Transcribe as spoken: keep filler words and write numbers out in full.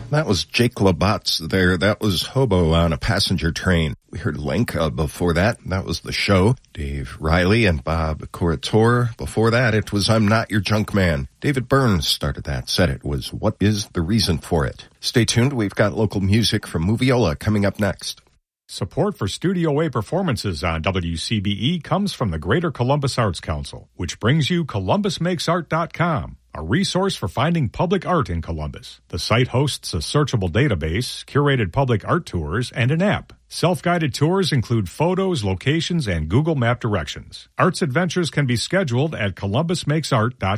that was Jake Labatz there. That was Hobo on a Passenger Train. We heard Lenka before that. That was The Show. Dave Riley and Bob Corritore. Before that, it was I'm Not Your Junk Man. David Burns started that set. It was What Is the Reason for It? Stay tuned. We've got local music from Moviola coming up next. Support for Studio A performances on W C B E comes from the Greater Columbus Arts Council, which brings you Columbus Makes Art dot com, a resource for finding public art in Columbus. The site hosts a searchable database, curated public art tours, and an app. Self-guided tours include photos, locations, and Google Map directions. Arts adventures can be scheduled at Columbus Makes Art dot